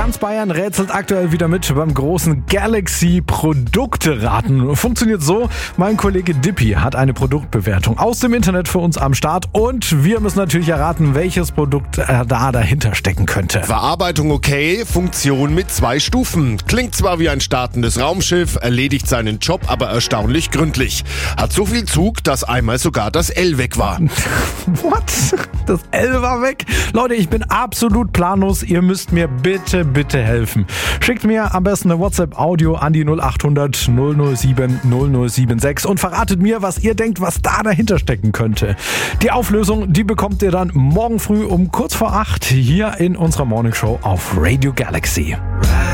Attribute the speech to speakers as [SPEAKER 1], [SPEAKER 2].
[SPEAKER 1] Ganz Bayern rätselt aktuell wieder mit beim großen Galaxy-Produkte-Raten. Funktioniert so, mein Kollege Dippy hat eine Produktbewertung aus dem Internet für uns am Start und wir müssen natürlich erraten, welches Produkt da dahinter stecken könnte.
[SPEAKER 2] Verarbeitung okay, Funktion mit 2 Stufen. Klingt zwar wie ein startendes Raumschiff, erledigt seinen Job aber erstaunlich gründlich. Hat so viel Zug, dass einmal sogar das L weg war.
[SPEAKER 1] What? Das L war weg? Leute, ich bin absolut planlos. Ihr müsst mir bitte helfen. Schickt mir am besten eine WhatsApp-Audio an die 0800 007 0076 und verratet mir, was ihr denkt, was da dahinter stecken könnte. Die Auflösung, die bekommt ihr dann morgen früh um kurz vor 8 hier in unserer Morningshow auf Radio Galaxy.